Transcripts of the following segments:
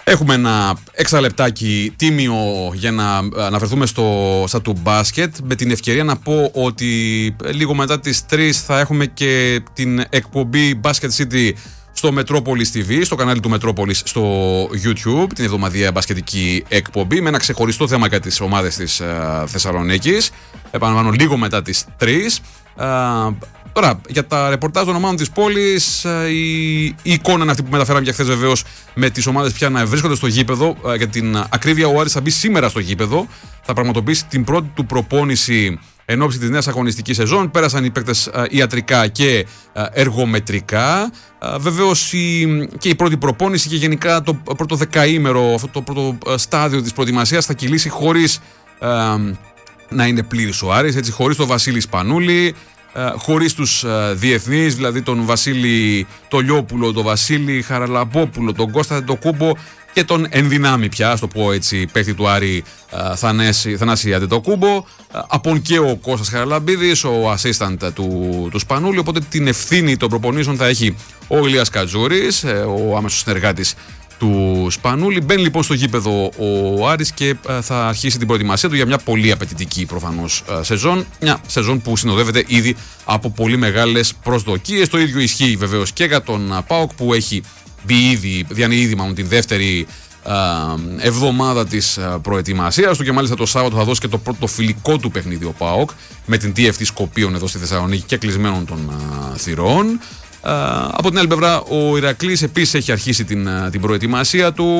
Έχουμε ένα έξα λεπτάκι τίμιο για να αναφερθούμε στα του μπάσκετ. Με την ευκαιρία να πω ότι λίγο μετά τις 3 θα έχουμε και την εκπομπή Basket City στο Metropolis TV, στο κανάλι του Metropolis στο YouTube, την εβδομαδιαία μπασκετική εκπομπή, με ένα ξεχωριστό θέμα για τις ομάδες της Θεσσαλονίκης. Επαναλαμβάνω, λίγο μετά τις 3. Τώρα, για τα ρεπορτάζ των ομάδων της πόλης, η εικόνα είναι αυτή που μεταφέραμε για χθες, βεβαίως, με τις ομάδες πια να βρίσκονται στο γήπεδο. Για την ακρίβεια, ο Άρης θα μπει σήμερα στο γήπεδο. Θα πραγματοποιήσει την πρώτη του προπόνηση εν ώψη της νέας αγωνιστικής σεζόν. Πέρασαν οι παίκτες ιατρικά και εργομετρικά. Βεβαίως και η πρώτη προπόνηση και γενικά το πρώτο δεκαήμερο, αυτό το πρώτο στάδιο της προετοιμασίας θα κυλήσει χωρίς να είναι πλήρης ο Άρης, έτσι, χωρίς τον Βασίλη Σπανούλη, χωρίς τους διεθνείς, δηλαδή τον Βασίλη Τολιόπουλο, τον Βασίλη Χαραλαμπόπουλο, τον Κώστα Αντετοκούμπο και τον ενδυνάμει πια, ας το πω έτσι, παίκτη του Άρη, Θανάση Αντετοκούμπο, απόν και ο Κώστας Χαραλαμπίδης, ο assistant του Σπανούλη, οπότε την ευθύνη των προπονήσεων θα έχει ο Ηλίας Κατζούρης, ο άμεσος συνεργάτης του Σπανούλη. Μπαίνει λοιπόν στο γήπεδο ο Άρης και θα αρχίσει την προετοιμασία του για μια πολύ απαιτητική προφανώς σεζόν. Μια σεζόν που συνοδεύεται ήδη από πολύ μεγάλες προσδοκίες. Το ίδιο ισχύει βεβαίως και για τον ΠΑΟΚ, που έχει διανύει ήδη την δεύτερη εβδομάδα της προετοιμασίας του και μάλιστα το Σάββατο θα δώσει και το πρώτο φιλικό του παιχνίδι ο ΠΑΟΚ με την TFT Σκοπίων εδώ στη Θεσσαλονίκη και κλεισμένων των θυρών. Από την άλλη πλευρά, ο Ηρακλής επίσης έχει αρχίσει την προετοιμασία του,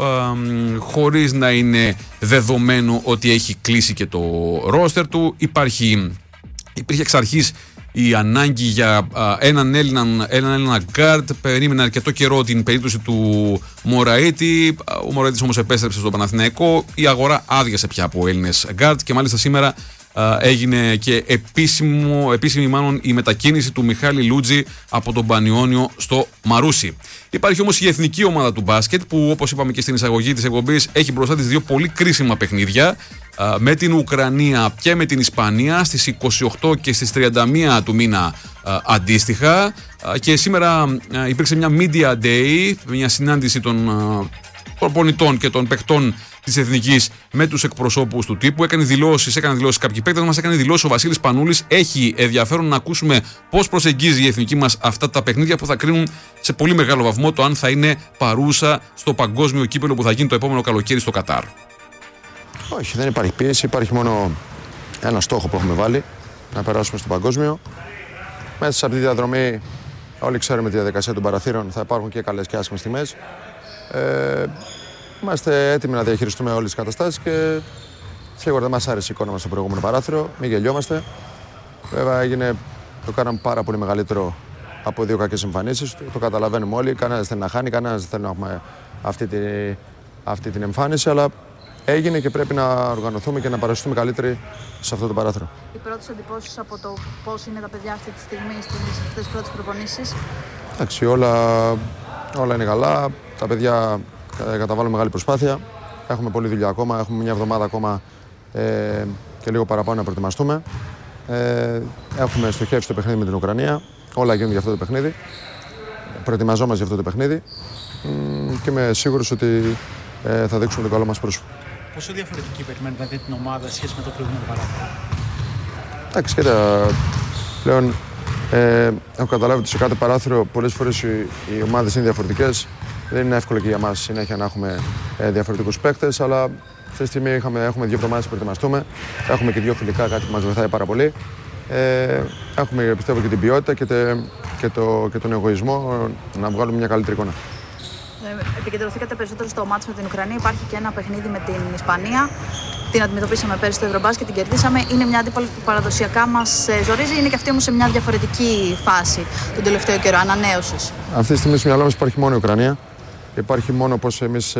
χωρίς να είναι δεδομένο ότι έχει κλείσει και το ρόστερ του. Υπήρχε εξ αρχής η ανάγκη για έναν Έλληνα γκάρτ. Περίμενε αρκετό καιρό την περίπτωση του Μωραήτη. Ο Μωραήτης όμως επέστρεψε στο Παναθηναϊκό. Η αγορά άδειασε πια από Έλληνες γκάρτ και μάλιστα σήμερα έγινε και επίσημη μάλλον η μετακίνηση του Μιχάλη Λούτζη από τον Πανιόνιο στο Μαρούσι. Υπάρχει όμως η εθνική ομάδα του μπάσκετ που, όπως είπαμε και στην εισαγωγή της εκπομπής, έχει μπροστά της δύο πολύ κρίσιμα παιχνίδια με την Ουκρανία και με την Ισπανία στις 28 και στις 31 του μήνα αντίστοιχα, και σήμερα υπήρξε μια Media Day, μια συνάντηση των προπονητών και των παικτών της Εθνικής με τους εκπροσώπους του τύπου. Έκανε δηλώσεις κάποιοι παίκτες μας, έκανε δηλώσεις ο Βασίλης Πανούλης. Έχει ενδιαφέρον να ακούσουμε πώς προσεγγίζει η Εθνική μας αυτά τα παιχνίδια που θα κρίνουν σε πολύ μεγάλο βαθμό το αν θα είναι παρούσα στο παγκόσμιο κύπελλο που θα γίνει το επόμενο καλοκαίρι στο Κατάρ. Όχι, δεν υπάρχει πίεση, υπάρχει μόνο ένα στόχο που έχουμε βάλει, να περάσουμε στο παγκόσμιο. Μέσα σε αυτή τη διαδρομή, όλοι ξέρουμε τη διαδικασία των παραθύρων, θα υπάρχουν και καλές και άσχημες στιγμές. Είμαστε έτοιμοι να διαχειριστούμε όλες τις καταστάσεις και σίγουρα δεν μας άρεσε η εικόνα μας στο προηγούμενο παράθυρο. Μην γελιόμαστε. Βέβαια το κάναμε πάρα πολύ μεγαλύτερο από δύο κακές εμφανίσεις. Το καταλαβαίνουμε όλοι. Κανένας δεν θέλει να χάνει, κανένας δεν θέλει να έχουμε αυτή την εμφάνιση. Αλλά έγινε και πρέπει να οργανωθούμε και να παρασχεθούμε καλύτεροι σε αυτό το παράθυρο. Οι πρώτες εντυπώσεις από το πώς είναι τα παιδιά αυτή τη στιγμή στις αυτές τις πρώτες προπονήσεις? Εντάξει, όλα είναι καλά. Τα παιδιά καταβάλουν μεγάλη προσπάθεια. Έχουμε πολλή δουλειά ακόμα. Έχουμε μια εβδομάδα ακόμα και λίγο παραπάνω να προετοιμαστούμε. Έχουμε στοχεύσει το παιχνίδι με την Ουκρανία. Όλα γίνουν για αυτό το παιχνίδι. Προετοιμαζόμαστε για αυτό το παιχνίδι και είμαι σίγουρος ότι θα δείξουμε το καλό μας πρόσωπο. Πόσο διαφορετική περιμένετε αυτή την ομάδα σχέση με το προηγούμενο παράθυρο? Εντάξει, κοίτα, πλέον έχω καταλάβει ότι σε κάθε παράθυρο πολλές φορές οι ομάδες είναι διαφορετικές. Δεν είναι εύκολο και για μας συνέχεια να έχουμε διαφορετικούς παίκτες, αλλά αυτή τη στιγμή έχουμε 2 εβδομάδες να προετοιμαστούμε. Έχουμε και 2 φιλικά, κάτι που μας βοηθάει πάρα πολύ. Έχουμε, πιστεύω, και την ποιότητα και τον εγωισμό να βγάλουμε μια καλύτερη εικόνα. Επικεντρωθήκατε περισσότερο στο μάτς με την Ουκρανία. Υπάρχει και ένα παιχνίδι με την Ισπανία. Την αντιμετωπίσαμε πέρυσι στο Ευρωμπάσκετ, την κερδίσαμε. Είναι μια αντίπαλη που παραδοσιακά μας ζορίζει. Είναι και αυτή όμως σε μια διαφορετική φάση τον τελευταίο καιρό ανανέωσης. Αυτή τη στιγμή στο μυαλό μας υπάρχει μόνο η Ουκρανία. Υπάρχει μόνο πώς εμείς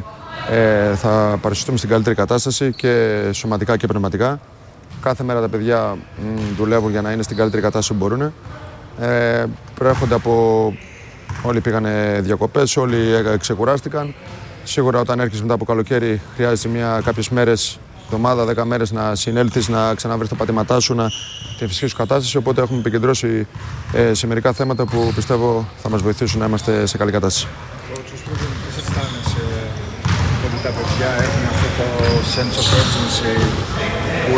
θα παρουσιαστούμε στην καλύτερη κατάσταση και σωματικά και πνευματικά. Κάθε μέρα τα παιδιά δουλεύουν για να είναι στην καλύτερη κατάσταση που μπορούν. Προέρχονται από... Όλοι πήγανε διακοπές, όλοι ξεκουράστηκαν. Σίγουρα όταν έρχεσαι μετά από καλοκαίρι χρειάζεται κάποιες μέρες, εβδομάδα, 10 μέρες να συνέλθεις, να ξαναβρεις τα πατήματά σου, τη φυσική σου κατάσταση. Οπότε έχουμε επικεντρώσει σε μερικά θέματα που πιστεύω θα μας βοηθήσουν να είμαστε σε καλή κατάσταση. Πώς αισθάνεσαι τα παιδιά έχουν αυτό το sense of urgency που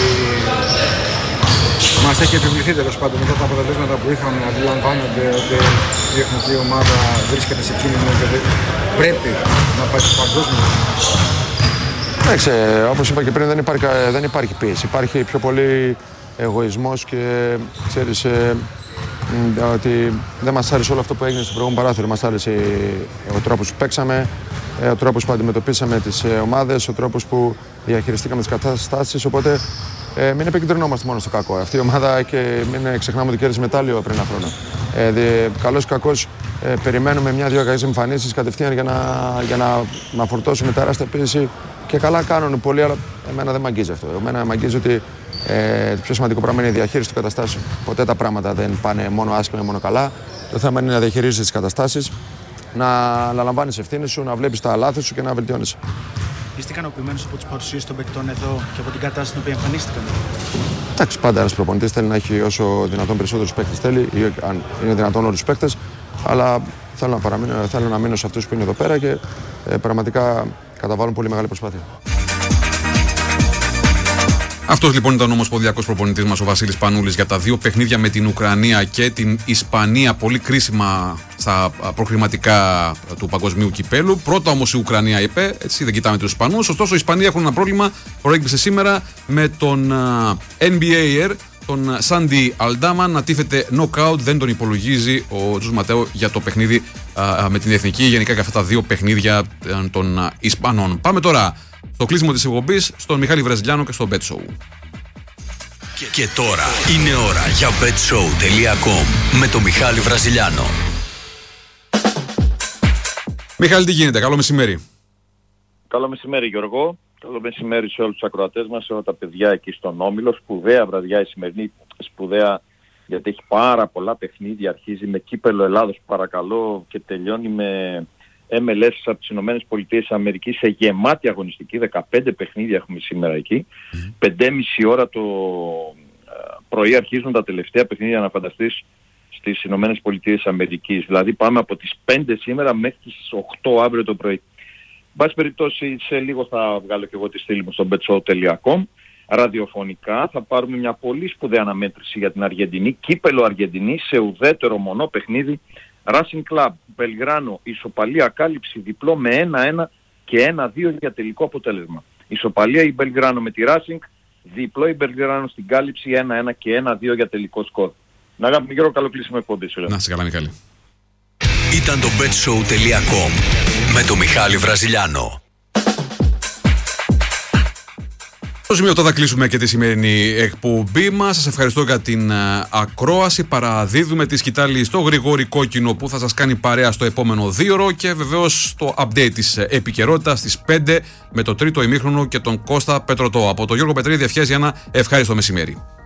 μας έχει επιβληθεί τέλος πάντων μετά τα αποτελέσματα που είχαμε. Αντιλαμβάνονται ότι η εθνική ομάδα βρίσκεται σε κίνδυνο και πρέπει να πάει στο παγκόσμιο. Εντάξει, όπως είπα και πριν, δεν υπάρχει πίεση. Υπάρχει πιο πολύ εγωισμός και ξέρεις ότι δεν μας άρεσε όλο αυτό που έγινε στο προηγούμενο παράθυρο. Μας άρεσε ο τρόπος που παίξαμε, ο τρόπος που αντιμετωπίσαμε τις ομάδες, ο τρόπος που διαχειριστήκαμε τις καταστάσεις. Οπότε μην επικεντρωνόμαστε μόνο στο κακό. Αυτή η ομάδα, και μην ξεχνάμε ότι κέρδισε μετάλλιο πριν ένα χρόνο. Καλώς ή κακώς περιμένουμε μια-δυο κακές εμφανίσεις κατευθείαν για να φορτώσουμε τεράστια πίεση. Και καλά κάνουν πολλοί, αλλά εμένα δεν μ' αγγίζει αυτό. Εμένα μ' αγγίζει ότι το πιο σημαντικό πράγμα είναι η διαχείριση των καταστάσεων. Ποτέ τα πράγματα δεν πάνε μόνο άσχημα ή μόνο καλά. Το θέμα είναι να διαχειρίζεσαι τις καταστάσεις, να λαμβάνεις ευθύνες σου, να βλέπεις τα λάθη σου και να βελτιώνεσαι. Είστε ικανοποιημένος από τις παρουσίες των παικτών εδώ και από την κατάσταση στην οποία εμφανίστηκαν? Εντάξει, πάντα ένας προπονητής θέλει να έχει όσο δυνατόν περισσότερους παίκτες θέλει, ή αν είναι δυνατόν όλους τους παίκτες. Αλλά θέλω να μείνω σε αυτούς που είναι εδώ πέρα και πραγματικά καταβάλουν πολύ μεγάλη προσπάθεια. Αυτός λοιπόν ήταν ο ομοσπονδιακός προπονητής μας, ο Βασίλης Πανούλης, για τα δύο παιχνίδια με την Ουκρανία και την Ισπανία, πολύ κρίσιμα στα προκριματικά του παγκοσμίου κυπέλου. Πρώτα όμως η Ουκρανία είπε, έτσι δεν κοιτάμε τους Ισπανούς. Ωστόσο οι Ισπανοί έχουν ένα πρόβλημα, προέκυψε σήμερα με τον NBAer, τον Σάντι Αλντάμα, να τίθεται knockout. Δεν τον υπολογίζει ο Τζος Ματέο για το παιχνίδι με την Εθνική, γενικά και αυτά τα δύο παιχνίδια των Ισπανών. Πάμε τώρα στο κλείσιμο της εκπομπής στον Μιχάλη Βραζιλιάνο και στο Bet Show. Και τώρα είναι ώρα για betshow.com με τον Μιχάλη Βραζιλιάνο. Μιχάλη, τι γίνεται? Καλό μεσημέρι. Καλό μεσημέρι, Γιώργο. Καλό μεσημέρι σε όλους τους ακροατές μας, σε όλα τα παιδιά εκεί στον Όμιλο. Σπουδαία βραδιά η σημερινή, σπουδαία γιατί έχει πάρα πολλά παιχνίδια. Αρχίζει με κύπελλο Ελλάδος, παρακαλώ, και τελειώνει με MLS από τις ΗΠΑ σε γεμάτη αγωνιστική. 15 παιχνίδια έχουμε σήμερα εκεί. 5:30 ώρα το πρωί αρχίζουν τα τελευταία παιχνίδια, να φανταστείς, στις ΗΠΑ. Δηλαδή πάμε από τις 5 σήμερα μέχρι τις 8 αύριο το πρωί. Εν πάση περιπτώσει, σε λίγο θα βγάλω και εγώ τη στήλη μου στο betshow.com. Ραδιοφωνικά θα πάρουμε μια πολύ σπουδαία αναμέτρηση για την Αργεντινή. Κύπελλο Αργεντινή σε ουδέτερο μονό παιχνίδι. Racing Club Μπελγράνο, ισοπαλία κάλυψη, διπλό με 1-1 και 1-2 για τελικό αποτέλεσμα. Ισοπαλία η Μπελγράνο με τη Racing, διπλό η Μπελγράνο στην κάλυψη, 1-1 και 1-2 για τελικό σκορ. Να κάνουμε γύρω, καλό κλείσιμο εκπομπή. Να σε καλά, Μιχάλη. Ήταν το betshow.com με τον Μιχάλη Βραζιλιάνο. Στο σημείο αυτό θα κλείσουμε και τη σημερινή εκπομπή μας. Σας ευχαριστώ για την ακρόαση. Παραδίδουμε τη σκητάλη στο Γρηγόρη Κόκκινο που θα σας κάνει παρέα στο επόμενο 2ωρο και βεβαίως το update της επικαιρότητας στις 5 με το τρίτο ημίχρονο και τον Κώστα Πετρωτό. Από τον Γιώργο Πετρίδη ευχές για ένα ευχάριστο μεσημέρι.